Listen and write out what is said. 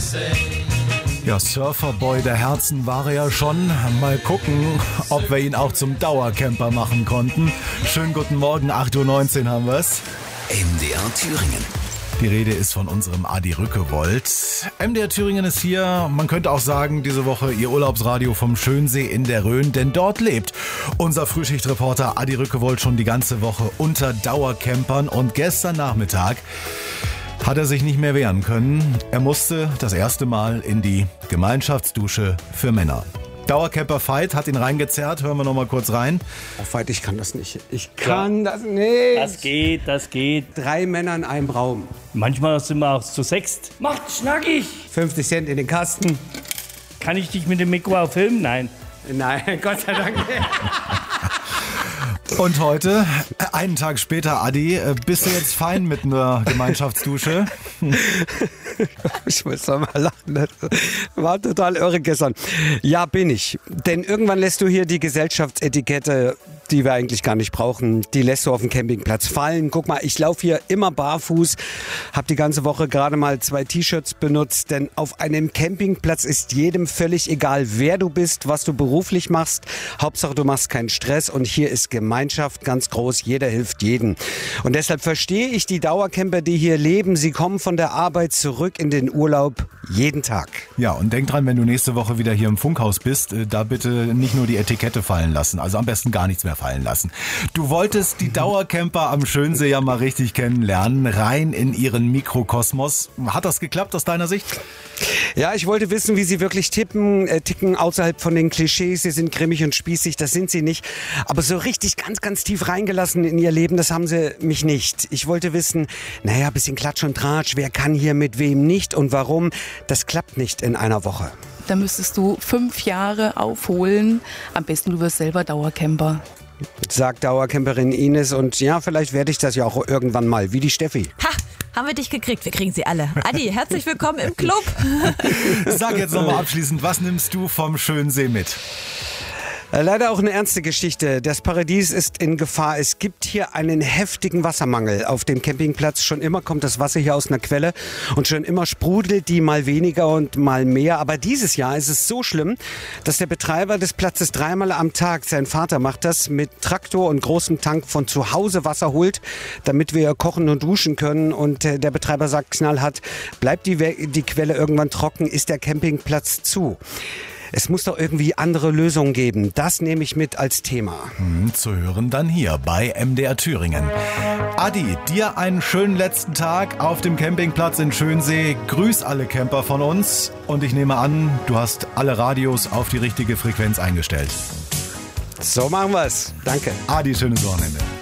Ja, Surferboy der Herzen war er ja schon. Mal gucken, ob wir ihn auch zum Dauercamper machen konnten. Schönen guten Morgen, 8:19 Uhr haben wir's. MDR Thüringen. Die Rede ist von unserem Adi Rückewold. MDR Thüringen ist hier, man könnte auch sagen, diese Woche Ihr Urlaubsradio vom Schönsee in der Rhön, denn dort lebt unser Frühschichtreporter Adi Rückewold schon die ganze Woche unter Dauercampern. Und gestern Nachmittag hat er sich nicht mehr wehren können. Er musste das erste Mal in die Gemeinschaftsdusche für Männer. Dauercamper Veit hat ihn reingezerrt. Hören wir noch mal kurz rein. Oh, Veit, ich kann das nicht. Ich kann das nicht. Das geht. 3 Männer in einem Raum. Manchmal sind wir auch zu sechst. Macht schnackig. 50 Cent in den Kasten. Kann ich dich mit dem Mikro auch filmen? Nein. Nein, Gott sei Dank nicht. Und heute, einen Tag später, Adi, bist du jetzt fein mit einer Gemeinschaftsdusche? Ich muss doch mal lachen. Das war total irre gestern. Ja, bin ich. Denn irgendwann lässt du hier die Gesellschaftsetikette, die wir eigentlich gar nicht brauchen, die lässt du auf dem Campingplatz fallen. Guck mal, ich laufe hier immer barfuß, habe die ganze Woche gerade mal 2 T-Shirts benutzt, denn auf einem Campingplatz ist jedem völlig egal, wer du bist, was du beruflich machst. Hauptsache, du machst keinen Stress und hier ist Gemeinschaft ganz groß, jeder hilft jedem. Und deshalb verstehe ich die Dauercamper, die hier leben. Sie kommen von der Arbeit zurück in den Urlaub jeden Tag. Ja, und denk dran, wenn du nächste Woche wieder hier im Funkhaus bist, da bitte nicht nur die Etikette fallen lassen, also am besten gar nichts mehr fallen lassen. Du wolltest die Dauercamper am Schönsee ja mal richtig kennenlernen, rein in ihren Mikrokosmos. Hat das geklappt aus deiner Sicht? Ja, ich wollte wissen, wie sie wirklich ticken außerhalb von den Klischees. Sie sind grimmig und spießig, das sind sie nicht. Aber so richtig ganz tief reingelassen in ihr Leben, das haben sie mich nicht. Ich wollte wissen, naja, bisschen Klatsch und Tratsch, wer kann hier mit wem nicht und warum. Das klappt nicht in einer Woche. Da müsstest du 5 Jahre aufholen. Am besten du wirst selber Dauercamper. Sagt Dauercamperin Ines und ja, vielleicht werde ich das ja auch irgendwann mal, wie die Steffi. Ha, haben wir dich gekriegt, wir kriegen sie alle. Adi, herzlich willkommen im Club. Sag jetzt nochmal abschließend, was nimmst du vom Schönsee mit? Leider auch eine ernste Geschichte. Das Paradies ist in Gefahr. Es gibt hier einen heftigen Wassermangel auf dem Campingplatz. Schon immer kommt das Wasser hier aus einer Quelle und schon immer sprudelt die mal weniger und mal mehr. Aber dieses Jahr ist es so schlimm, dass der Betreiber des Platzes 3-mal am Tag, sein Vater macht das, mit Traktor und großem Tank von zu Hause Wasser holt, damit wir kochen und duschen können. Und der Betreiber sagt knallhart, bleibt die Quelle irgendwann trocken, ist der Campingplatz zu. Es muss doch irgendwie andere Lösungen geben. Das nehme ich mit als Thema. Zu hören dann hier bei MDR Thüringen. Adi, dir einen schönen letzten Tag auf dem Campingplatz in Schönsee. Grüß alle Camper von uns. Und ich nehme an, du hast alle Radios auf die richtige Frequenz eingestellt. So machen wir's. Danke. Adi, schönes Wochenende.